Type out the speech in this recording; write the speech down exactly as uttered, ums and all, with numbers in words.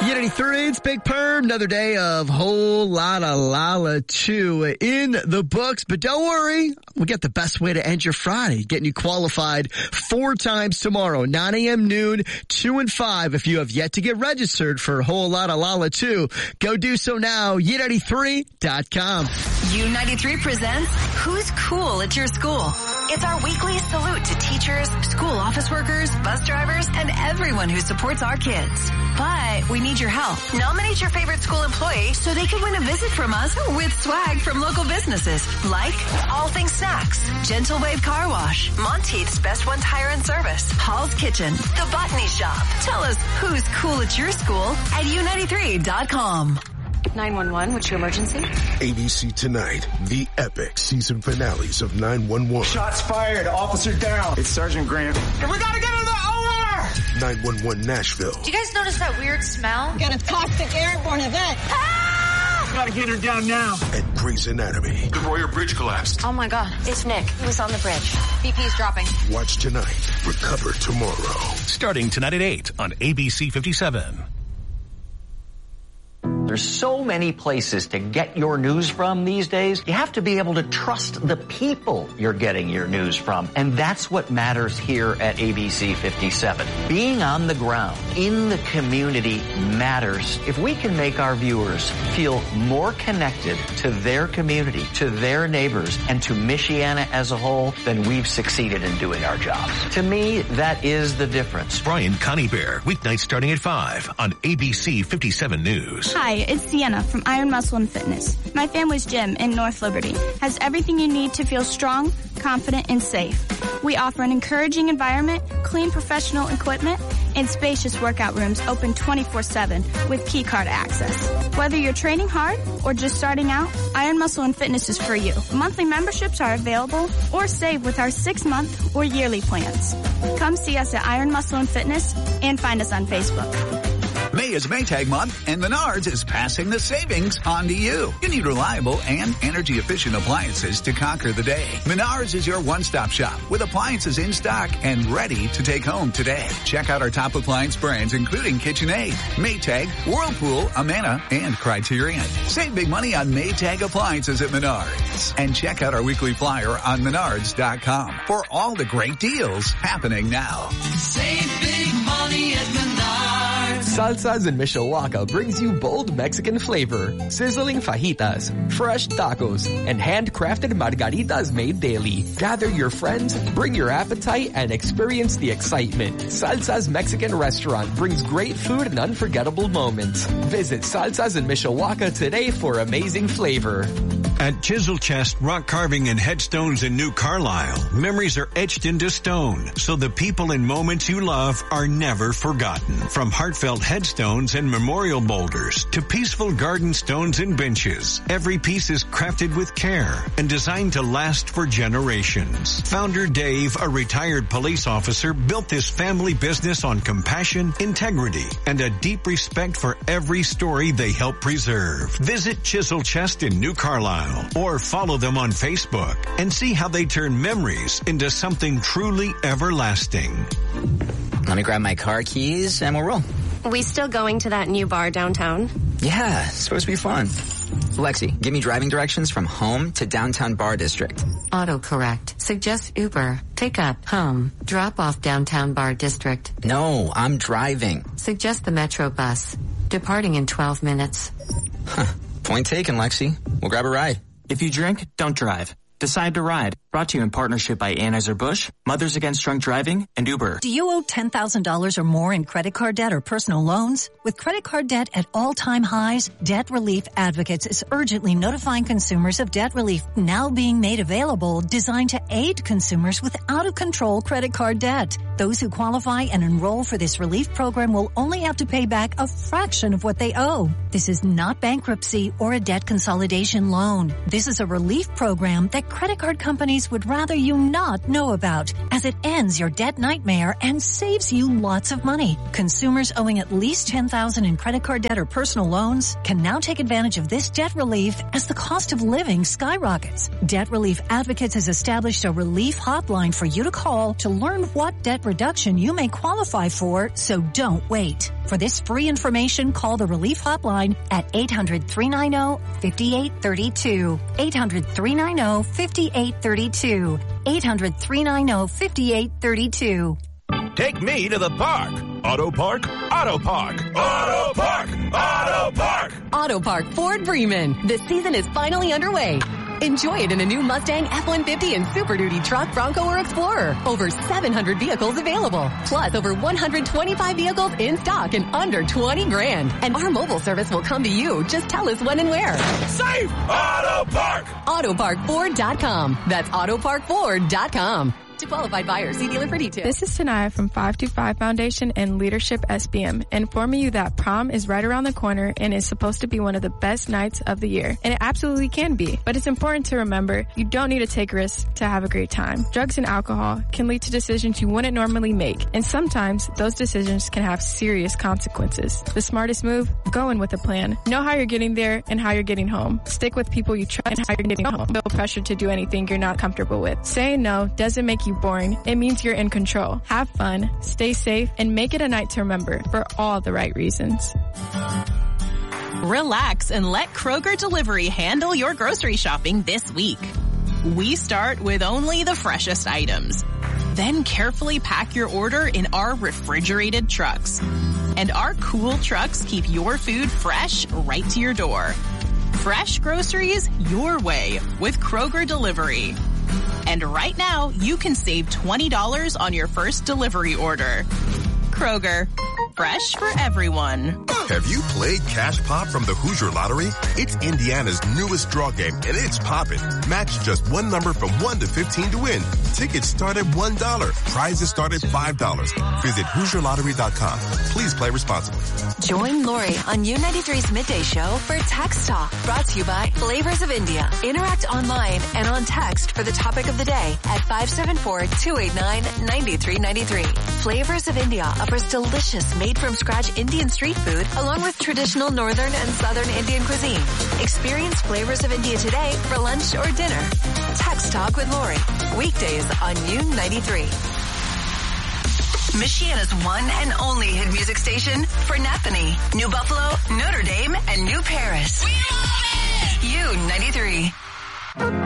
eighty-three, it's Big Perm. Another day of Whole Lotta Lala two in the books. But don't worry, we got the best way to end your Friday, getting you qualified four times tomorrow, nine a.m., noon, two and five. If you have yet to get registered for Whole Lotta Lala two, go do so now, U ninety-three dot com. U ninety-three presents Who's Cool at Your School? It's our weekly salute to teachers, school office workers, bus drivers, and everyone who supports our kids. But we need your help. Nominate your favorite school employee so they can win a visit from us with swag from local businesses like All Things Snacks, Gentle Wave Car Wash, Monteith's Best One Tire and Service, Hall's Kitchen, The Botany Shop. Tell us who's cool at your school at U ninety-three dot com. nine one one, what's your emergency? A B C tonight, the epic season finales of nine one one. Shots fired, officer down. It's Sergeant Grant. And we gotta get in the O R! nine one one Nashville. Do you guys notice that weird smell? Got a toxic airborne event. Ah! Gotta get her down now. And Grey's Anatomy. The Royer Bridge collapsed. Oh my God, it's Nick. He was on the bridge. B P's dropping. Watch tonight, recover tomorrow. Starting tonight at eight on A B C fifty-seven. There's so many places to get your news from these days. You have to be able to trust the people you're getting your news from. And that's what matters here at A B C fifty-seven. Being on the ground, in the community matters. If we can make our viewers feel more connected to their community, to their neighbors, and to Michiana as a whole, then we've succeeded in doing our jobs. To me, that is the difference. Brian Connie Bear, weeknights starting at five on A B C fifty-seven News. Hi, it's Sienna from Iron Muscle and Fitness. My family's gym in North Liberty has everything you need to feel strong, confident, and safe. We offer an encouraging environment, clean professional equipment, and spacious workout rooms open twenty-four seven with key card access. Whether you're training hard or just starting out, Iron Muscle and Fitness is for you. Monthly memberships are available or save with our six-month or yearly plans. Come see us at Iron Muscle and Fitness and find us on Facebook. May is Maytag month, and Menards is passing the savings on to you. You need reliable and energy-efficient appliances to conquer the day. Menards is your one-stop shop with appliances in stock and ready to take home today. Check out our top appliance brands, including KitchenAid, Maytag, Whirlpool, Amana, and Criterion. Save big money on Maytag appliances at Menards. And check out our weekly flyer on menards dot com for all the great deals happening now. Save big money at Menards. Salsas in Mishawaka brings you bold Mexican flavor, sizzling fajitas, fresh tacos, and handcrafted margaritas made daily. Gather your friends, bring your appetite, and experience the excitement. Salsa's Mexican restaurant brings great food and unforgettable moments. Visit Salsas in Mishawaka today for amazing flavor. At Chisel Chest Rock Carving and Headstones in New Carlisle, memories are etched into stone, so the people and moments you love are never forgotten. From heartfelt headstones and memorial boulders to peaceful garden stones and benches, every piece is crafted with care and designed to last for generations. Founder Dave, a retired police officer, built this family business on compassion, integrity, and a deep respect for every story they help preserve. Visit Chisel Chest in New Carlisle or follow them on Facebook and see how they turn memories into something truly everlasting. Let me grab my car keys and we'll roll. We still going to that new bar downtown? Yeah, it's supposed to be fun. Lexi, give me driving directions from home to downtown bar district. Autocorrect. Suggest Uber. Pick up, home. Drop off downtown bar district. No, I'm driving. Suggest the Metro bus. Departing in twelve minutes. Huh. Point taken, Lexi. We'll grab a ride. If you drink, don't drive. Decide to ride. Brought to you in partnership by Anheuser-Busch, Mothers Against Drunk Driving, and Uber. Do you owe ten thousand dollars or more in credit card debt or personal loans? With credit card debt at all-time highs, Debt Relief Advocates is urgently notifying consumers of debt relief now being made available, designed to aid consumers with out-of-control credit card debt. Those who qualify and enroll for this relief program will only have to pay back a fraction of what they owe. This is not bankruptcy or a debt consolidation loan. This is a relief program that credit card companies would rather you not know about, as it ends your debt nightmare and saves you lots of money. Consumers owing at least ten thousand dollars in credit card debt or personal loans can now take advantage of this debt relief as the cost of living skyrockets. Debt Relief Advocates has established a relief hotline for you to call to learn what debt reduction you may qualify for, so don't wait. For this free information, call the Relief Hotline at eight hundred, three nine zero, five eight three two. eight hundred, three nine zero, five eight three two. eight hundred, three nine zero, five eight three two. Take me to the park. Auto Park, Auto Park, Auto Park, Auto Park. Auto Park Ford Bremen. The season is finally underway. Enjoy it in a new Mustang F one fifty and Super Duty truck, Bronco, or Explorer. Over seven hundred vehicles available. Plus over one hundred twenty-five vehicles in stock and under twenty grand. And our mobile service will come to you. Just tell us when and where. Safe Auto Park. Auto Park Ford dot com. That's Auto Park Ford dot com. To qualified buyers, see dealer for details. This is Sanaya from five two five Foundation and Leadership S B M, informing you that prom is right around the corner and is supposed to be one of the best nights of the year. And it absolutely can be. But it's important to remember you don't need to take risks to have a great time. Drugs and alcohol can lead to decisions you wouldn't normally make. And sometimes those decisions can have serious consequences. The smartest move? Go in with a plan. Know how you're getting there and how you're getting home. Stick with people you trust and how you're getting home. No pressure to do anything you're not comfortable with. Saying no doesn't make you boring. It means you're in control. Have fun, stay safe, and make it a night to remember for all the right reasons. Relax and let Kroger Delivery handle your grocery shopping this week. We start with only the freshest items. Then carefully pack your order in our refrigerated trucks. And our cool trucks keep your food fresh right to your door. Fresh groceries your way with Kroger Delivery. And right now, you can save twenty dollars on your first delivery order. Kroger, fresh for everyone. Have you played Cash Pop from the Hoosier Lottery? It's Indiana's newest draw game, and it's poppin'. Match just one number from one to fifteen to win. Tickets start at one dollar. Prizes start at five dollars. Visit Hoosier Lottery dot com. Please play responsibly. Join Lori on U ninety-three's Midday Show for Text Talk, brought to you by Flavors of India. Interact online and on text for the topic of the day at five seven four, two eight nine, nine three nine three. Flavors of India offers delicious made-from-scratch Indian street food along with traditional northern and southern Indian cuisine. Experience Flavors of India today for lunch or dinner. Text Talk with Lori. Weekdays on U ninety-three. Michiana's one and only hit music station for Napanee, New Buffalo, Notre Dame, and New Paris. We love it! U ninety-three.